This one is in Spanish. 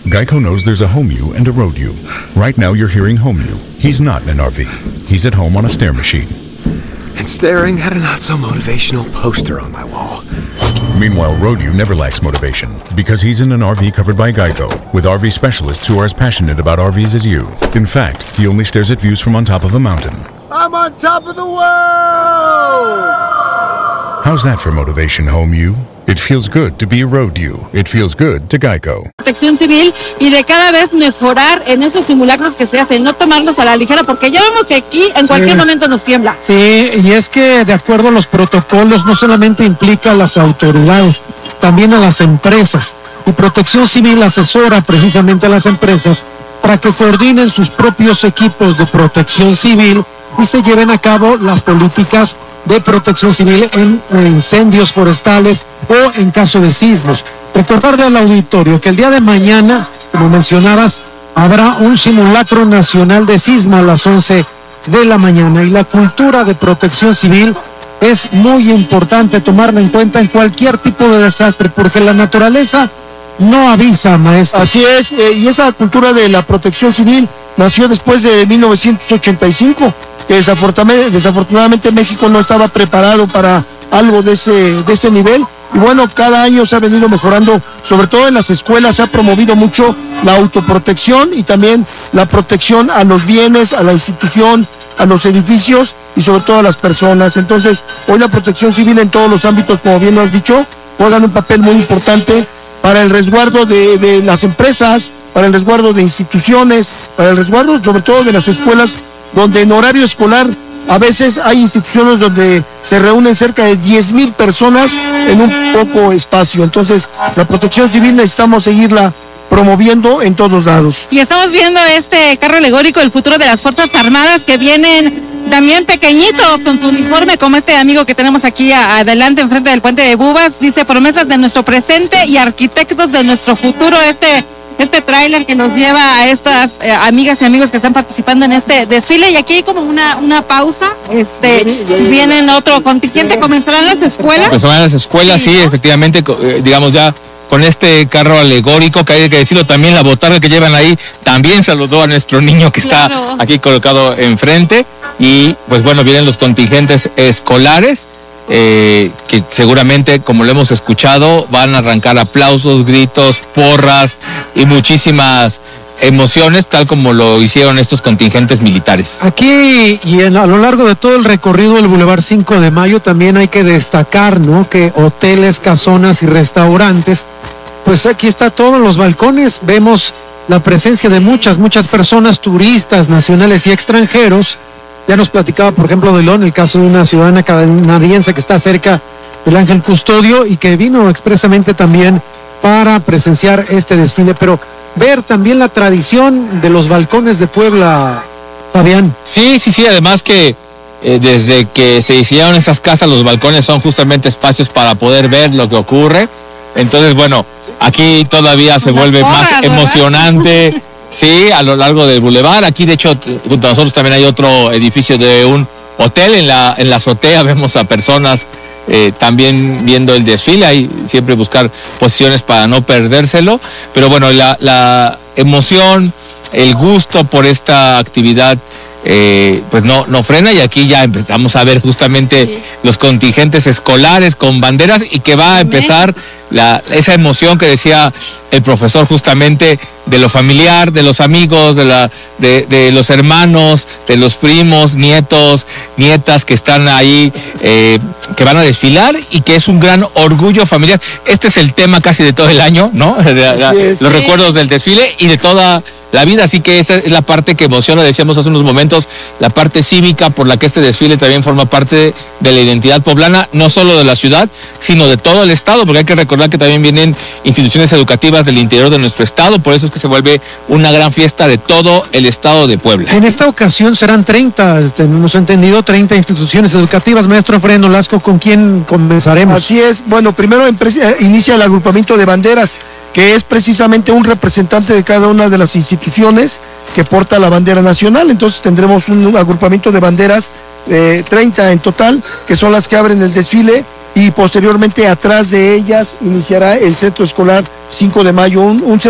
Geico knows there's a home you and a road you. Right now you're hearing home you. He's not in an RV. He's at home on a stair machine. And staring at a not-so-motivational poster on my wall. Meanwhile, road you never lacks motivation because he's in an RV covered by Geico with RV specialists who are as passionate about RVs as you. In fact, he only stares at views from on top of a mountain. I'm on top of the world! How's that for motivation, home you? It feels good to be a road you. It feels good to Geico. Protección civil y de cada vez mejorar en esos simulacros que se hacen, no tomarlos a la ligera, porque ya vemos que aquí en cualquier momento nos tiembla. Sí, y es que de acuerdo a los protocolos no solamente implica a las autoridades, también a las empresas. Y Protección Civil asesora precisamente a las empresas para que coordinen sus propios equipos de protección civil y se lleven a cabo las políticas de protección civil en incendios forestales o en caso de sismos. Recordarle al auditorio que el día de mañana, como mencionabas, habrá un simulacro nacional de sismo a las 11 de la mañana y la cultura de protección civil es muy importante tomarla en cuenta en cualquier tipo de desastre porque la naturaleza no avisa, maestro. Así es, y esa cultura de la protección civil nació después de 1985, que desafortunadamente México no estaba preparado para algo de ese nivel. Y bueno, cada año se ha venido mejorando, sobre todo en las escuelas se ha promovido mucho la autoprotección y también la protección a los bienes, a la institución, a los edificios y sobre todo a las personas. Entonces, hoy la protección civil en todos los ámbitos, como bien lo has dicho, juegan un papel muy importante para el resguardo de las empresas, para el resguardo de instituciones, para el resguardo sobre todo de las escuelas, donde en horario escolar a veces hay instituciones donde se reúnen cerca de 10,000 personas en un poco espacio. Entonces, la protección civil necesitamos seguirla promoviendo en todos lados. Y estamos viendo este carro alegórico del futuro de las Fuerzas Armadas que vienen también pequeñitos con su uniforme, como este amigo que tenemos aquí adelante enfrente del puente de Bubas. Dice promesas de nuestro presente y arquitectos de nuestro futuro. Este tráiler que nos lleva a estas amigas y amigos que están participando en este desfile. Y aquí hay como una pausa. Vienen otro contingente. ¿Comenzarán las escuelas? Comenzarán las escuelas, sí, efectivamente, digamos ya con este carro alegórico, que hay que decirlo, también la botarga que llevan ahí, también saludó a nuestro niño que está aquí colocado enfrente. Y pues bueno, vienen los contingentes escolares. Que seguramente, como lo hemos escuchado, van a arrancar aplausos, gritos, porras y muchísimas emociones, tal como lo hicieron estos contingentes militares. Aquí y a lo largo de todo el recorrido del Boulevard 5 de Mayo también hay que destacar, ¿no?, que hoteles, casonas y restaurantes, pues aquí está todos los balcones, vemos la presencia de muchas personas, turistas nacionales y extranjeros. Ya nos platicaba, por ejemplo, Delón, el caso de una ciudadana canadiense que está cerca del Ángel Custodio y que vino expresamente también para presenciar este desfile, pero ver también la tradición de los balcones de Puebla, Fabián. Sí, además que desde que se hicieron esas casas, los balcones son justamente espacios para poder ver lo que ocurre. Entonces, bueno, aquí todavía se vuelve más emocionante. Sí, a lo largo del bulevar. Aquí, de hecho, junto a nosotros también hay otro edificio de un hotel. En la azotea vemos a personas también viendo el desfile. Hay siempre buscar posiciones para no perdérselo. Pero bueno, la emoción, el gusto por esta actividad pues no frena, y aquí ya empezamos a ver justamente los contingentes escolares con banderas, y que va a empezar esa emoción que decía el profesor, justamente de lo familiar, de los amigos, de los hermanos, de los primos, nietos, nietas que están ahí, que van a desfilar, y que es un gran orgullo familiar. Este es el tema casi de todo el año, ¿no? Los recuerdos del desfile y de toda la vida, así que esa es la parte que emociona, decíamos hace unos momentos, la parte cívica por la que este desfile también forma parte de la identidad poblana, no solo de la ciudad, sino de todo el estado, porque hay que recordar que también vienen instituciones educativas del interior de nuestro estado, por eso es que se vuelve una gran fiesta de todo el estado de Puebla. En esta ocasión serán 30, hemos entendido, 30 instituciones educativas. Maestro Efraín Nolasco, ¿con quién comenzaremos? Así es, bueno, primero inicia el agrupamiento de banderas, que es precisamente un representante de cada una de las instituciones que porta la bandera nacional. Entonces tendremos un agrupamiento de banderas, 30 en total, que son las que abren el desfile, y posteriormente atrás de ellas iniciará el centro escolar 5 de mayo, un